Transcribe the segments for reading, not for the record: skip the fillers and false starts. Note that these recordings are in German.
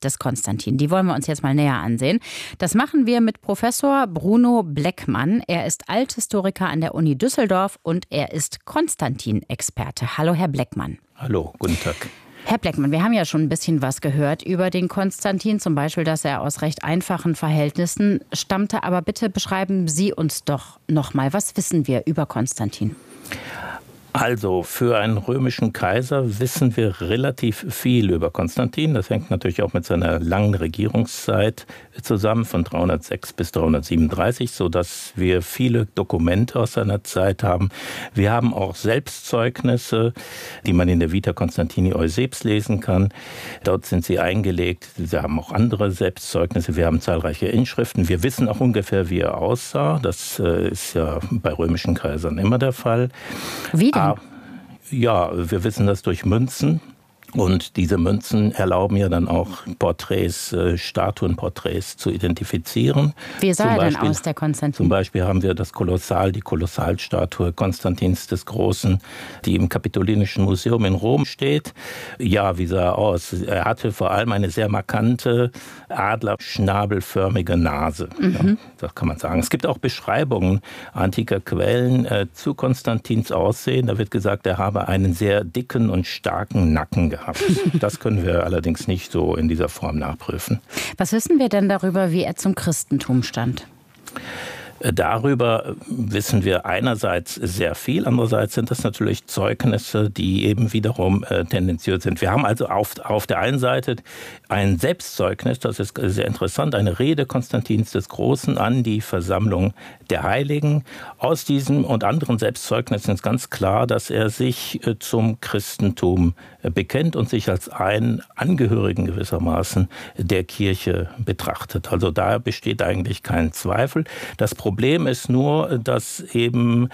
des Konstantin. Die wollen wir uns jetzt mal näher ansehen. Das machen wir mit Professor Bruno Bleckmann. Er ist Althistoriker an der Uni Düsseldorf und er ist Konstantin-Experte. Hallo, Herr Bleckmann. Hallo, guten Tag. Herr Bleckmann, wir haben ja schon ein bisschen was gehört über den Konstantin, zum Beispiel, dass er aus recht einfachen Verhältnissen stammte. Aber bitte beschreiben Sie uns doch nochmal, was wissen wir über Konstantin? Also für einen römischen Kaiser wissen wir relativ viel über Konstantin. Das hängt natürlich auch mit seiner langen Regierungszeit zusammen, von 306 bis 337, sodass wir viele Dokumente aus seiner Zeit haben. Wir haben auch Selbstzeugnisse, die man in der Vita Constantini Eusebs lesen kann. Dort sind sie eingelegt. Wir haben auch andere Selbstzeugnisse. Wir haben zahlreiche Inschriften. Wir wissen auch ungefähr, wie er aussah. Das ist ja bei römischen Kaisern immer der Fall. Wie denn? Ja, wir wissen das durch Münzen. Und diese Münzen erlauben ja dann auch Porträts, Statuenporträts zu identifizieren. Wie sah er denn aus, der Konstantin? Zum Beispiel haben wir die Kolossalstatue Konstantins des Großen, die im Kapitolinischen Museum in Rom steht. Ja, wie sah er aus? Er hatte vor allem eine sehr markante, adlerschnabelförmige Nase. Ja, das kann man sagen. Es gibt auch Beschreibungen antiker Quellen zu Konstantins Aussehen. Da wird gesagt, er habe einen sehr dicken und starken Nacken gehabt. Das können wir allerdings nicht so in dieser Form nachprüfen. Was wissen wir denn darüber, wie er zum Christentum stand? Darüber wissen wir einerseits sehr viel, andererseits sind das natürlich Zeugnisse, die eben wiederum tendenziös sind. Wir haben also auf der einen Seite ein Selbstzeugnis, das ist sehr interessant, eine Rede Konstantins des Großen an die Versammlung der Heiligen. Aus diesem und anderen Selbstzeugnissen ist ganz klar, dass er sich zum Christentum bekennt und sich als einen Angehörigen gewissermaßen der Kirche betrachtet. Also da besteht eigentlich kein Zweifel. Das Problem ist nur, dass eben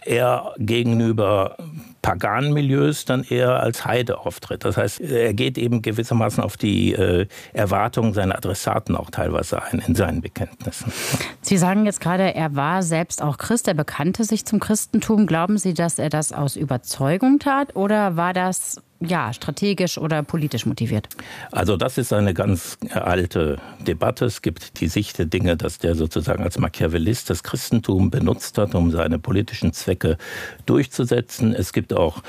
er gegenüber paganen Milieus dann eher als Heide auftritt. Das heißt, er geht eben gewissermaßen auf die Erwartungen seiner Adressaten auch teilweise ein in seinen Bekenntnissen. Sie sagen jetzt gerade, er war selbst auch Christ, er bekannte sich zum Christentum. Glauben Sie, dass er das aus Überzeugung tat oder war das strategisch oder politisch motiviert? Also das ist eine ganz alte Debatte. Es gibt die Sicht der Dinge, dass der sozusagen als Machiavellist das Christentum benutzt hat, um seine politischen Zwecke durchzusetzen. Es gibt auch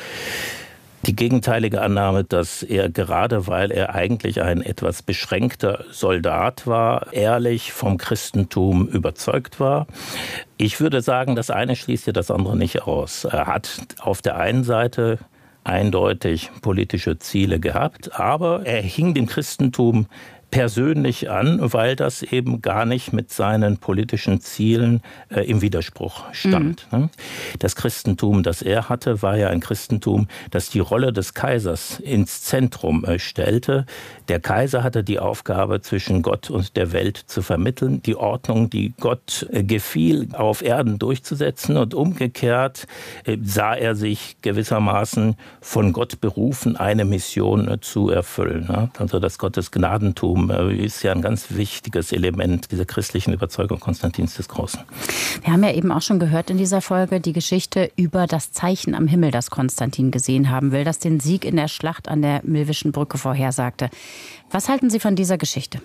die gegenteilige Annahme, dass er, gerade weil er eigentlich ein etwas beschränkter Soldat war, ehrlich vom Christentum überzeugt war. Ich würde sagen, das eine schließt ja das andere nicht aus. Er hat auf der einen Seite eindeutig politische Ziele gehabt, aber er hing dem Christentum persönlich an, weil das eben gar nicht mit seinen politischen Zielen im Widerspruch stand. Das Christentum, das er hatte, war ja ein Christentum, das die Rolle des Kaisers ins Zentrum stellte. Der Kaiser hatte die Aufgabe, zwischen Gott und der Welt zu vermitteln, die Ordnung, die Gott gefiel, auf Erden durchzusetzen, und umgekehrt sah er sich gewissermaßen von Gott berufen, eine Mission zu erfüllen. Also das Gottesgnadentum ist ja ein ganz wichtiges Element dieser christlichen Überzeugung Konstantins des Großen. Wir haben ja eben auch schon gehört in dieser Folge die Geschichte über das Zeichen am Himmel, das Konstantin gesehen haben will, das den Sieg in der Schlacht an der Milvischen Brücke vorhersagte. Was halten Sie von dieser Geschichte?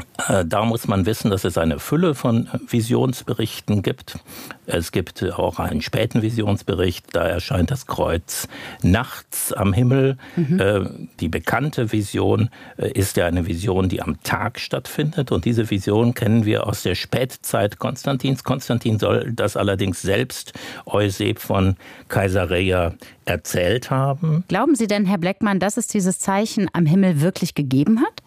Da muss man wissen, dass es eine Fülle von Visionsberichten gibt. Es gibt auch einen späten Visionsbericht, da erscheint das Kreuz nachts am Himmel. Die bekannte Vision ist ja eine Vision, die am Tag stattfindet. Und diese Vision kennen wir aus der Spätzeit Konstantins. Konstantin soll das allerdings selbst Euseb von Caesarea erzählt haben. Glauben Sie denn, Herr Bleckmann, dass es dieses Zeichen am Himmel wirklich gegeben hat?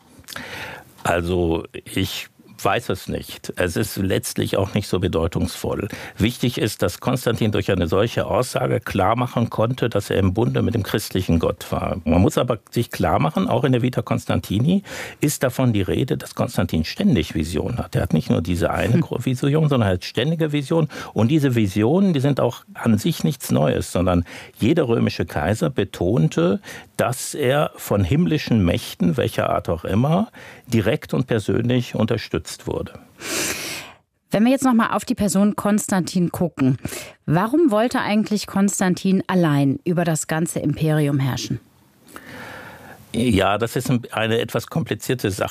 Also ich weiß es nicht. Es ist letztlich auch nicht so bedeutungsvoll. Wichtig ist, dass Konstantin durch eine solche Aussage klar machen konnte, dass er im Bunde mit dem christlichen Gott war. Man muss aber sich klar machen, auch in der Vita Constantini ist davon die Rede, dass Konstantin ständig Visionen hat. Er hat nicht nur diese eine Vision, sondern er hat ständige Visionen. Und diese Visionen, die sind auch an sich nichts Neues, sondern jeder römische Kaiser betonte, dass er von himmlischen Mächten, welcher Art auch immer, direkt und persönlich unterstützt wurde. Wenn wir jetzt noch mal auf die Person Konstantin gucken, warum wollte eigentlich Konstantin allein über das ganze Imperium herrschen? Ja, das ist eine etwas komplizierte Sache.